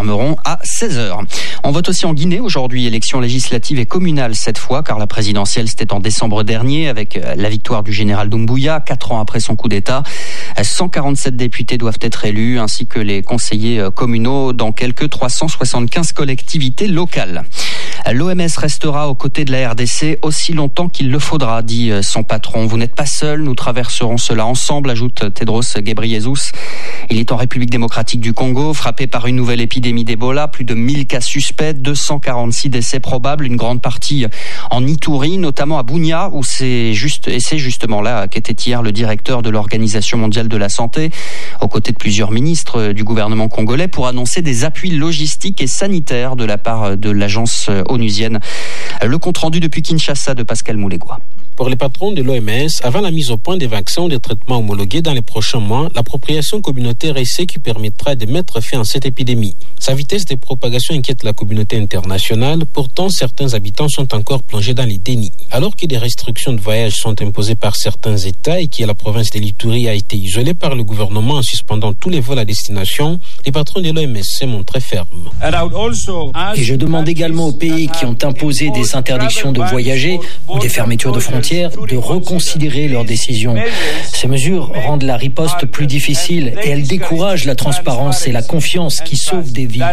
confirmeront à 16h. On vote aussi en Guinée aujourd'hui, élection législative et communale cette fois, car la présidentielle c'était en décembre dernier avec la victoire du général Doumbouya, 4 ans après son coup d'État. 147 députés doivent être élus, ainsi que les conseillers communaux dans quelques 375 collectivités locales. L'OMS restera aux côtés de la RDC aussi longtemps qu'il le faudra, dit son patron. Vous n'êtes pas seul, nous traverserons cela ensemble, ajoute Tedros Ghebreyesus. Il est en République démocratique du Congo, frappé par une nouvelle épidémie d'Ebola, plus de 1000 cas suspects, 246 décès probables, une grande partie en Ituri, notamment à Bunia, où c'est justement là qu'était hier le directeur de l'Organisation mondiale de la santé, aux côtés de plusieurs ministres du gouvernement congolais, pour annoncer des appuis logistiques et sanitaires de la part de l'agence onusienne. Le compte-rendu depuis Kinshasa de Pascal Moulégois. Pour les patrons de l'OMS, avant la mise au point des vaccins ou des traitements homologués dans les prochains mois, l'appropriation communautaire est ce qui permettra de mettre fin à cette épidémie. Sa vitesse de propagation inquiète la communauté internationale. Pourtant, certains habitants sont encore plongés dans les dénis. Alors que des restrictions de voyage sont imposées par certains États et que la province de l'Ituri a été isolée par le gouvernement en suspendant tous les vols à destination, les patrons de l'OMS se montrent fermes. Et je demande également aux pays qui ont imposé des interdictions de voyager ou des fermetures de frontières de reconsidérer leurs décisions. Ces mesures rendent la riposte plus difficile et elles découragent la transparence et la confiance qui sauvent des vies.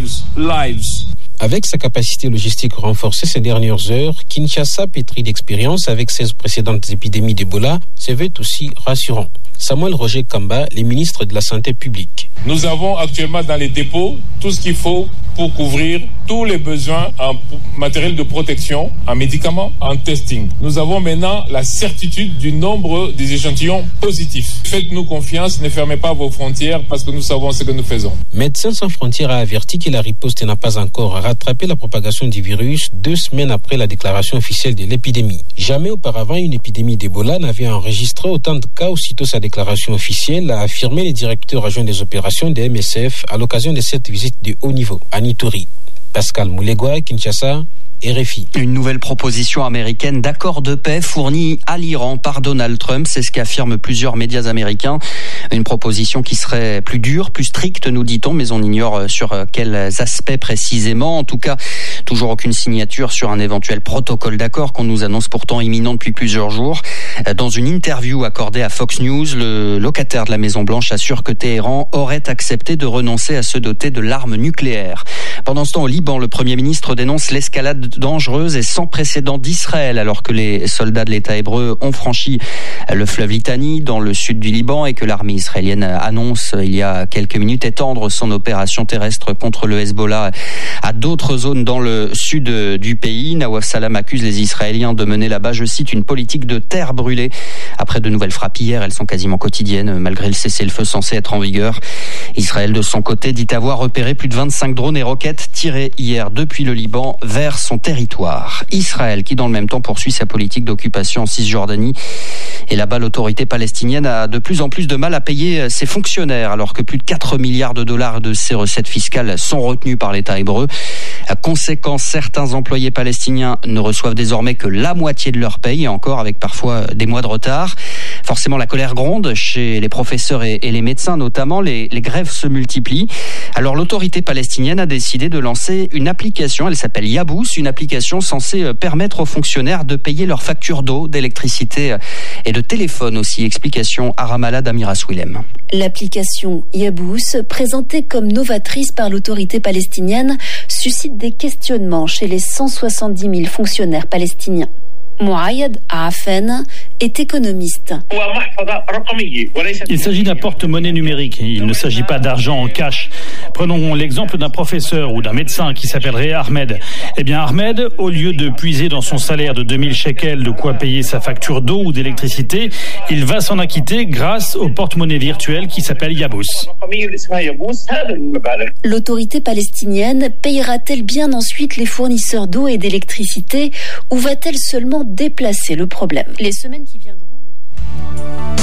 Avec sa capacité logistique renforcée ces dernières heures, Kinshasa, pétri d'expérience avec 16 précédentes épidémies d'Ebola, se veut aussi rassurant. Samuel Roger Kamba, le ministre de la Santé publique. Nous avons actuellement dans les dépôts tout ce qu'il faut pour couvrir tous les besoins en matériel de protection, en médicaments, en testing. Nous avons maintenant la certitude du nombre des échantillons positifs. Faites-nous confiance, ne fermez pas vos frontières parce que nous savons ce que nous faisons. Médecins sans frontières a averti que la riposte n'a pas encore rattrapé la propagation du virus 2 semaines après la déclaration officielle de l'épidémie. Jamais auparavant une épidémie d'Ebola n'avait enregistré autant de cas aussitôt sa déclaration officielle, a affirmé le directeur adjoint des opérations de MSF à l'occasion de cette visite de haut niveau à Ituri. Pascal Moulégois, Kinshasa, RFI. Une nouvelle proposition américaine d'accord de paix fournie à l'Iran par Donald Trump, c'est ce qu'affirment plusieurs médias américains. Une proposition qui serait plus dure, plus stricte, nous dit-on, mais on ignore sur quels aspects précisément. En tout cas, toujours aucune signature sur un éventuel protocole d'accord qu'on nous annonce pourtant imminent depuis plusieurs jours. Dans une interview accordée à Fox News, le locataire de la Maison-Blanche assure que Téhéran aurait accepté de renoncer à se doter de l'arme nucléaire. Pendant ce temps, au Liban, le Premier ministre dénonce l'escalade dangereuse et sans précédent d'Israël, alors que les soldats de l'État hébreu ont franchi le fleuve Litani dans le sud du Liban et que l'armée israélienne annonce il y a quelques minutes étendre son opération terrestre contre le Hezbollah à d'autres zones dans le sud du pays. Nawaf Salam accuse les Israéliens de mener là-bas, je cite, une politique de terre brûlée. Après de nouvelles frappes hier, elles sont quasiment quotidiennes malgré le cessez-le-feu censé être en vigueur. Israël, de son côté, dit avoir repéré plus de 25 drones et roquettes tirés hier depuis le Liban vers son territoire. Israël qui dans le même temps poursuit sa politique d'occupation en Cisjordanie. Et là-bas, l'autorité palestinienne a de plus en plus de mal à payer ses fonctionnaires alors que plus de 4 milliards de dollars de ses recettes fiscales sont retenues par l'État hébreu. Conséquence, certains employés palestiniens ne reçoivent désormais que la moitié de leur paye et encore avec parfois des mois de retard. Forcément, la colère gronde chez les professeurs et les médecins notamment. Les grèves se multiplient. Alors l'autorité palestinienne a décidé de lancer une application, elle s'appelle Yabous, une application censée permettre aux fonctionnaires de payer leurs factures d'eau, d'électricité et de téléphone aussi. Explication à Ramallah d'Amiras Willem. L'application Yabous, présentée comme novatrice par l'autorité palestinienne, suscite des questionnements chez les 170 000 fonctionnaires palestiniens. Mouayad Afen est économiste. Il s'agit d'un porte-monnaie numérique. Il ne s'agit pas d'argent en cash. Prenons l'exemple d'un professeur ou d'un médecin qui s'appellerait Ahmed. Eh bien Ahmed, au lieu de puiser dans son salaire de 2000 shekels de quoi payer sa facture d'eau ou d'électricité, il va s'en acquitter grâce au porte-monnaie virtuel qui s'appelle Yabous. L'autorité palestinienne payera-t-elle bien ensuite les fournisseurs d'eau et d'électricité ou va-t-elle seulement déplacer le problème? Les semaines qui viendront...